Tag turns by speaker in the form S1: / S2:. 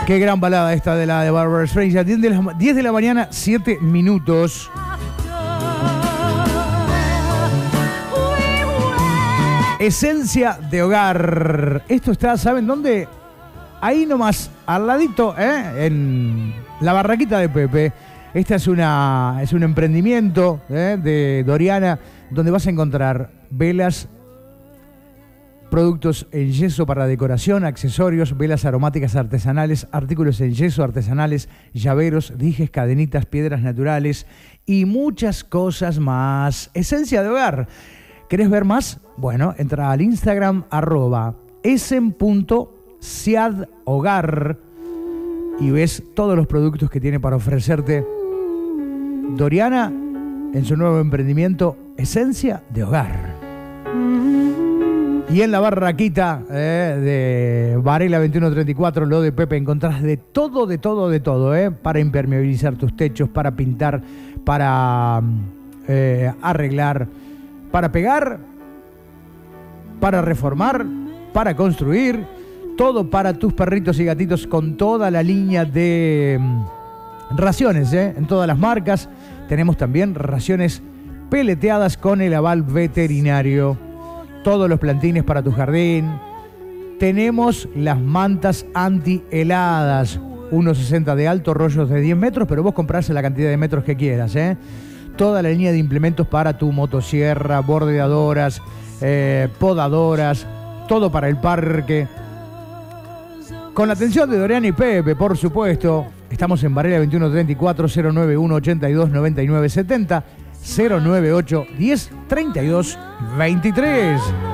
S1: Qué gran balada esta de la de Barbra Streisand. 10 de la mañana, 7 minutos. Esencia de hogar. Esto está, ¿saben dónde? Ahí nomás, al ladito, en la barraquita de Pepe. Este es un emprendimiento de Doriana, donde vas a encontrar velas, productos en yeso para decoración, accesorios, velas aromáticas artesanales, artículos en yeso artesanales, llaveros, dijes, cadenitas, piedras naturales y muchas cosas más. Esencia de hogar. ¿Querés ver más? Bueno, entra al Instagram @esen.ciadhogar y ves todos los productos que tiene para ofrecerte Doriana en su nuevo emprendimiento Esencia de Hogar. Y en la barraquita de Varela 2134, lo de Pepe, encontrás de todo, para impermeabilizar tus techos, para pintar, para arreglar, para pegar, para reformar, para construir, todo para tus perritos y gatitos con toda la línea de raciones, en todas las marcas. Tenemos también raciones peleteadas con el aval veterinario. Todos los plantines para tu jardín. Tenemos las mantas anti-heladas, 1,60 de alto, rollos de 10 metros, pero vos comprás la cantidad de metros que quieras, Toda la línea de implementos para tu motosierra, bordeadoras, podadoras, todo para el parque. Con la atención de Doriana y Pepe, por supuesto. Estamos en Varela 2134, 091 82 99 70, 098 10 32 23.